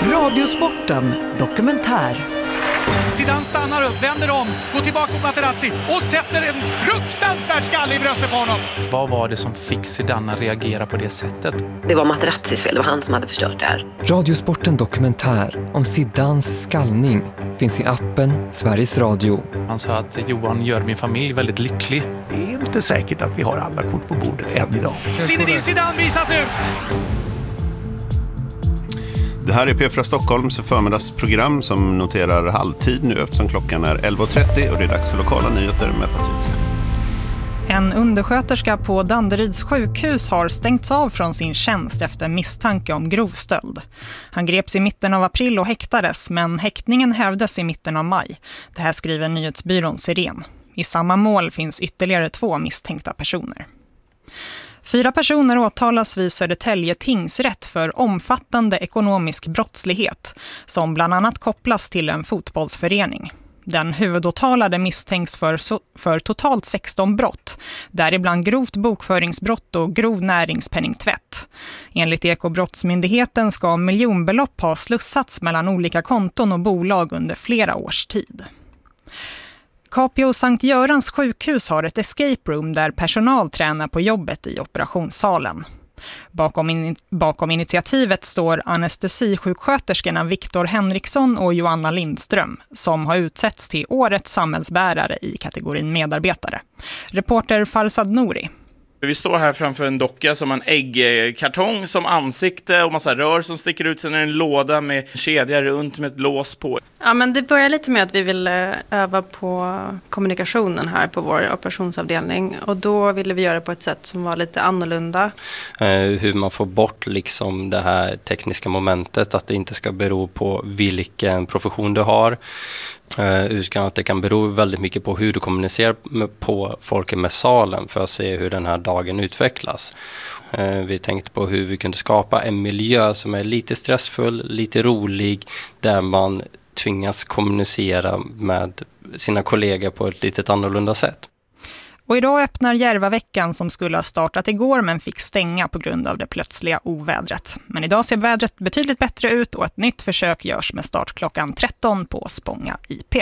Radiosporten dokumentär. Zidane stannar upp, vänder om, går tillbaka mot Materazzi och sätter en fruktansvärd skalle i bröstet på honom. Vad var det som fick Zidane att reagera på det sättet? Det var Materazzis fel, det var han som hade förstört det här. Radiosporten dokumentär om Zidanes skallning finns i appen Sveriges Radio. Han sa att Johan gör min familj väldigt lycklig. Det är inte säkert att vi har alla kort på bordet än idag. Zinedine Zidane visas ut! Det här är P4 Stockholms förmiddagsprogram som noterar halvtid nu eftersom klockan är 11.30 och det är dags för lokala nyheter med Patricia. En undersköterska på Danderyds sjukhus har stängts av från sin tjänst efter misstanke om grov stöld. Han greps i mitten av april och häktades, men häktningen hävdes i mitten av maj. Det här skriver nyhetsbyrån Siren. I samma mål finns ytterligare 2 misstänkta personer. 4 personer åtalas vid Södertälje tingsrätt för omfattande ekonomisk brottslighet som bland annat kopplas till en fotbollsförening. Den huvudåtalade misstänks för totalt 16 brott, däribland grovt bokföringsbrott och grov näringspenningtvätt. Enligt Ekobrottsmyndigheten ska miljonbelopp ha slussats mellan olika konton och bolag under flera års tid. Capio Sankt Görans sjukhus har ett escape room där personal tränar på jobbet i operationssalen. Bakom initiativet står anestesisjuksköterskorna Viktor Henriksson och Joanna Lindström som har utsetts till årets samhällsbärare i kategorin medarbetare. Reporter Farsad Nouri. Vi står här framför en docka som har en äggkartong som ansikte och massa rör som sticker ut. Sen är det en låda med kedja runt med ett lås på. Ja, men det börjar lite med att vi ville öva på kommunikationen här på vår operationsavdelning. Och då ville vi göra det på ett sätt som var lite annorlunda. Hur man får bort liksom det här tekniska momentet, att det inte ska bero på vilken profession du har. Utan att det kan bero väldigt mycket på hur du kommunicerar på folket med salen för att se hur den här dagen utvecklas. Vi tänkte på hur vi kunde skapa en miljö som är lite stressfull, lite rolig, där man tvingas kommunicera med sina kollegor på ett lite annorlunda sätt. Och idag öppnar Järvaveckan som skulle ha startat igår men fick stänga på grund av det plötsliga ovädret. Men idag ser vädret betydligt bättre ut och ett nytt försök görs med start klockan 13 på Spånga IP.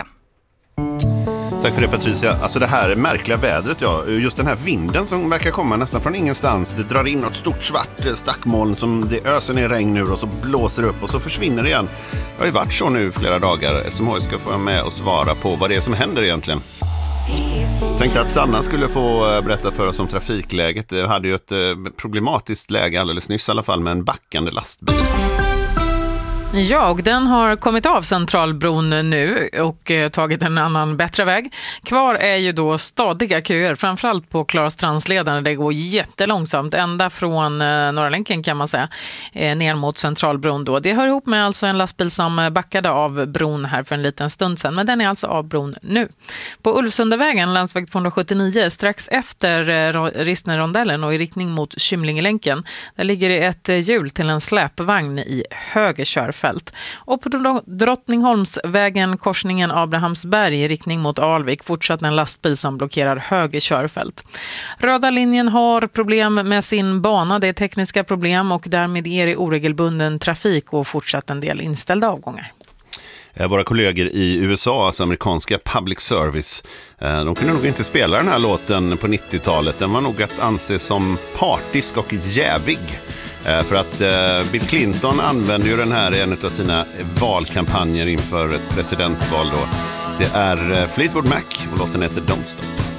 Tack för det Patricia. Alltså det här märkliga vädret, ja. Just den här vinden som verkar komma nästan från ingenstans. Det drar in något stort svart stackmoln som det öser ner regn nu och så blåser upp och så försvinner det igen. Det har ju varit så nu flera dagar. SMH ska få med och svara på vad det är som händer egentligen. Tänkte att Sanna skulle få berätta för oss om trafikläget. Det hade ju ett problematiskt läge alldeles nyss i alla fall med en backande lastbil. Ja, och den har kommit av Centralbron nu och tagit en annan bättre väg. Kvar är ju då stadiga köer, framförallt på Klarastrandsledan där det går jättelångsamt, ända från Norra länken kan man säga, ner mot Centralbron då. Det hör ihop med alltså en lastbil som backade av bron här för en liten stund sedan, men den är alltså av bron nu. På Ulvsundavägen, landsväg 279, strax efter Rissnerondellen och i riktning mot Kymlingelänken, där ligger det ett hjul till en släpvagn i höger körfält. Och på Drottningholmsvägen, korsningen Abrahamsberg i riktning mot Alvik, fortsatt en lastbil som blockerar höger körfält. Röda linjen har problem med sin bana, det är tekniska problem och därmed är det oregelbunden trafik och fortsatt en del inställda avgångar. Våra kollegor i USA, alltså amerikanska public service, de kunde nog inte spela den här låten på 90-talet. Den var nog att anse som partisk och jävig. För att Bill Clinton använde ju den här i en av sina valkampanjer inför ett presidentval då. Det är Fleetwood Mac och låten heter Don't Stop.